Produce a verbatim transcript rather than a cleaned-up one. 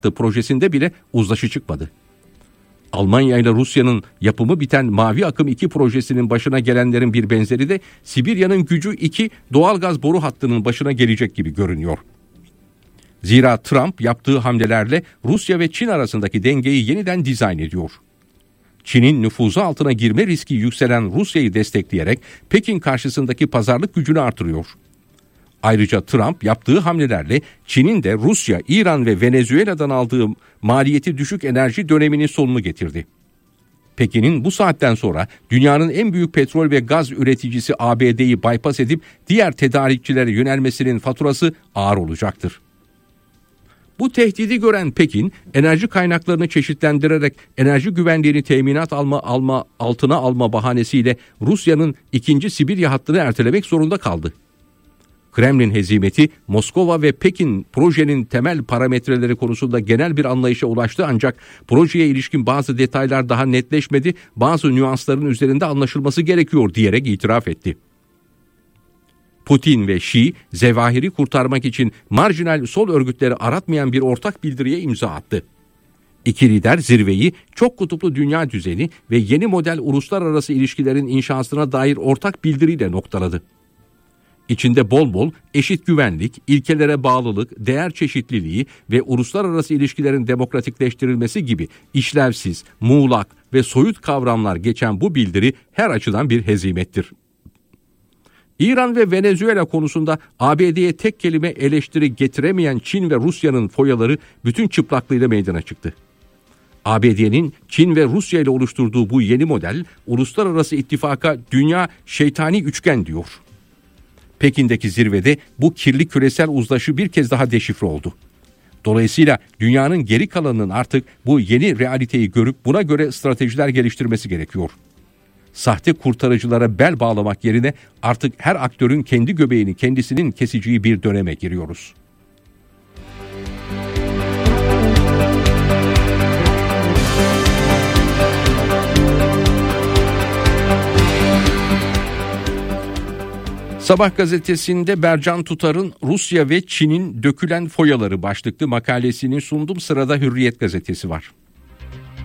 projesinde bile uzlaşı çıkmadı. Almanya ile Rusya'nın yapımı biten Mavi Akım iki projesinin başına gelenlerin bir benzeri de Sibirya'nın Gücü iki doğalgaz boru hattının başına gelecek gibi görünüyor. Zira Trump yaptığı hamlelerle Rusya ve Çin arasındaki dengeyi yeniden dizayn ediyor. Çin'in nüfuzu altına girme riski yükselen Rusya'yı destekleyerek Pekin karşısındaki pazarlık gücünü artırıyor. Ayrıca Trump yaptığı hamlelerle Çin'in de Rusya, İran ve Venezuela'dan aldığı maliyeti düşük enerji döneminin sonunu getirdi. Pekin'in bu saatten sonra dünyanın en büyük petrol ve gaz üreticisi A B D'yi bypass edip diğer tedarikçilere yönelmesinin faturası ağır olacaktır. Bu tehdidi gören Pekin, enerji kaynaklarını çeşitlendirerek enerji güvenliğini teminat alma, alma altına alma bahanesiyle Rusya'nın ikinci Sibirya hattını ertelemek zorunda kaldı. Kremlin hezimeti Moskova ve Pekin projenin temel parametreleri konusunda genel bir anlayışa ulaştı ancak projeye ilişkin bazı detaylar daha netleşmedi, bazı nüansların üzerinde anlaşılması gerekiyor diyerek itiraf etti. Putin ve Xi, Zevahir'i kurtarmak için marjinal sol örgütleri aratmayan bir ortak bildiriye imza attı. İki lider zirveyi çok kutuplu dünya düzeni ve yeni model uluslararası ilişkilerin inşasına dair ortak bildiriyle noktaladı. İçinde bol bol eşit güvenlik, ilkelere bağlılık, değer çeşitliliği ve uluslararası ilişkilerin demokratikleştirilmesi gibi işlevsiz, muğlak ve soyut kavramlar geçen bu bildiri her açıdan bir hezimettir. İran ve Venezuela konusunda A B D'ye tek kelime eleştiri getiremeyen Çin ve Rusya'nın foyaları bütün çıplaklığıyla meydana çıktı. A B D'nin Çin ve Rusya ile oluşturduğu bu yeni model, uluslararası ittifaka dünya şeytani üçgen diyor. Pekin'deki zirvede bu kirli küresel uzlaşı bir kez daha deşifre oldu. Dolayısıyla dünyanın geri kalanının artık bu yeni realiteyi görüp buna göre stratejiler geliştirmesi gerekiyor. Sahte kurtarıcılara bel bağlamak yerine artık her aktörün kendi göbeğini kendisinin keseceği bir döneme giriyoruz. Sabah gazetesinde Bercan Tutar'ın Rusya ve Çin'in dökülen foyaları başlıklı makalesini sundum. Sırada Hürriyet gazetesi var.